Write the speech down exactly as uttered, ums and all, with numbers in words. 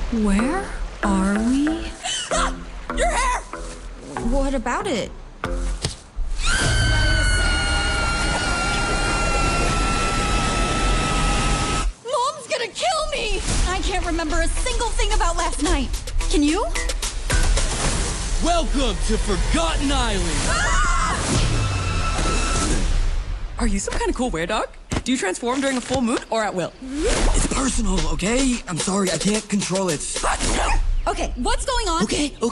Where are we? Ah! Your hair! What about it? Mom's gonna kill me! I can't remember a single thing about last night. Can you? Welcome to Forgotten Island! Ah! Are you some kind of cool weird dog? Do you transform during a full moon or at will? It's personal, okay? I'm sorry, I can't control it. Okay, what's going on? Okay, okay.